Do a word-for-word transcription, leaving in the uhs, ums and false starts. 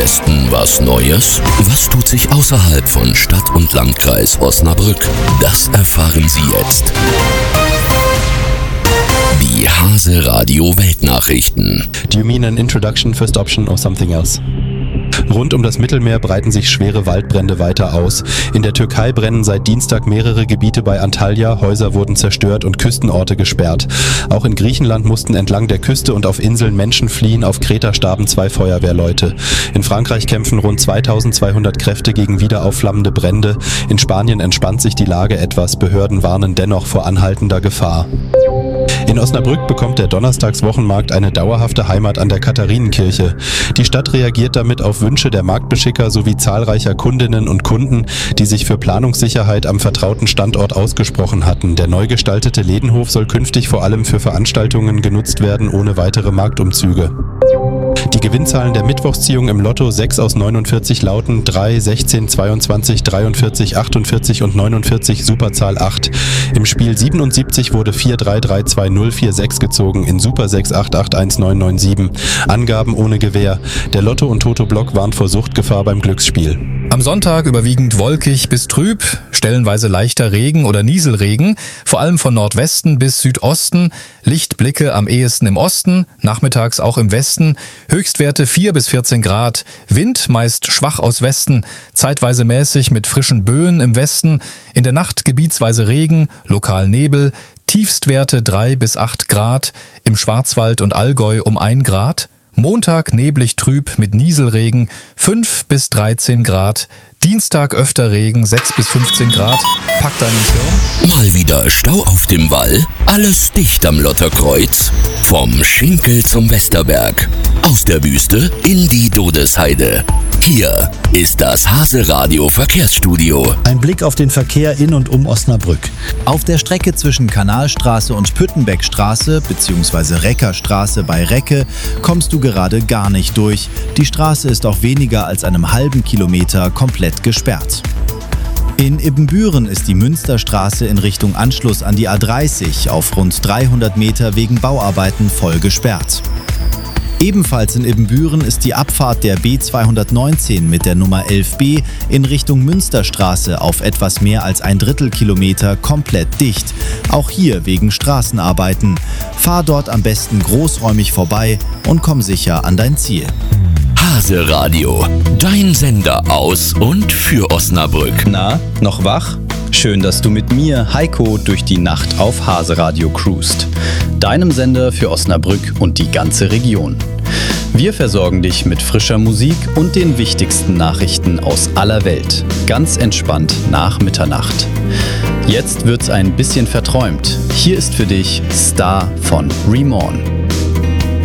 Westen was Neues? Was tut sich außerhalb von Stadt und Landkreis Osnabrück? Das erfahren Sie jetzt. Die Hase Radio Weltnachrichten. Do you mean an introduction, first option or something else? Rund um das Mittelmeer breiten sich schwere Waldbrände weiter aus. In der Türkei brennen seit Dienstag mehrere Gebiete bei Antalya, Häuser wurden zerstört und Küstenorte gesperrt. Auch in Griechenland mussten entlang der Küste und auf Inseln Menschen fliehen, auf Kreta starben zwei Feuerwehrleute. In Frankreich kämpfen rund zweitausendzweihundert Kräfte gegen wiederaufflammende Brände. In Spanien entspannt sich die Lage etwas, Behörden warnen dennoch vor anhaltender Gefahr. In Osnabrück bekommt der Donnerstagswochenmarkt eine dauerhafte Heimat an der Katharinenkirche. Die Stadt reagiert damit auf Wünsche der Marktbeschicker sowie zahlreicher Kundinnen und Kunden, die sich für Planungssicherheit am vertrauten Standort ausgesprochen hatten. Der neu gestaltete Ledenhof soll künftig vor allem für Veranstaltungen genutzt werden, ohne weitere Marktumzüge. Die Gewinnzahlen der Mittwochsziehung im Lotto sechs aus neunundvierzig lauten drei, sechzehn, zweiundzwanzig, dreiundvierzig, achtundvierzig und neunundvierzig, Superzahl acht. Im Spiel siebenundsiebzig wurde vier drei drei zwei null vier sechs gezogen, in Super sechs acht acht eins neun neun sieben. Angaben ohne Gewähr. Der Lotto- und Toto-Block warnt vor Suchtgefahr beim Glücksspiel. Am Sonntag überwiegend wolkig bis trüb, stellenweise leichter Regen oder Nieselregen, vor allem von Nordwesten bis Südosten, Lichtblicke am ehesten im Osten, nachmittags auch im Westen, Höchstwerte vier bis vierzehn Grad, Wind meist schwach aus Westen, zeitweise mäßig mit frischen Böen im Westen, in der Nacht gebietsweise Regen, lokal Nebel, Tiefstwerte drei bis acht Grad, im Schwarzwald und Allgäu um ein Grad, Montag neblig trüb mit Nieselregen fünf bis dreizehn Grad, Dienstag öfter Regen sechs bis fünfzehn Grad, pack deinen Schirm. Mal wieder Stau auf dem Wall, alles dicht am Lotterkreuz. Vom Schinkel zum Westerberg, aus der Wüste in die Dodesheide. Hier ist das Hase Radio Verkehrsstudio. Ein Blick auf den Verkehr in und um Osnabrück. Auf der Strecke zwischen Kanalstraße und Püttenbeckstraße bzw. Reckerstraße bei Recke kommst du gerade gar nicht durch. Die Straße ist auf weniger als einem halben Kilometer komplett gesperrt. In Ibbenbüren ist die Münsterstraße in Richtung Anschluss an die A dreißig auf rund dreihundert Meter wegen Bauarbeiten voll gesperrt. Ebenfalls in Ibbenbüren ist die Abfahrt der B zweihundertneunzehn mit der Nummer elf b in Richtung Münsterstraße auf etwas mehr als ein Drittel Kilometer komplett dicht. Auch hier wegen Straßenarbeiten. Fahr dort am besten großräumig vorbei und komm sicher an dein Ziel. Hase Radio, dein Sender aus und für Osnabrück. Na, noch wach? Schön, dass du mit mir, Heiko, durch die Nacht auf Hase Radio cruist. Deinem Sender für Osnabrück und die ganze Region. Wir versorgen dich mit frischer Musik und den wichtigsten Nachrichten aus aller Welt. Ganz entspannt nach Mitternacht. Jetzt wird's ein bisschen verträumt. Hier ist für dich Star von Remorn.